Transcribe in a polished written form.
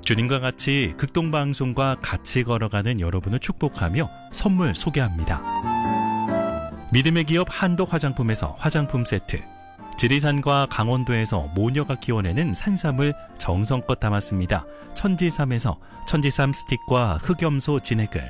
주님과 같이 극동방송과 같이 걸어가는 여러분을 축복하며 선물 소개합니다. 믿음의 기업 한독 화장품에서 화장품 세트, 지리산과 강원도에서 모녀가 키워내는 산삼을 정성껏 담았습니다. 천지삼에서 천지삼 스틱과 흑염소 진액을,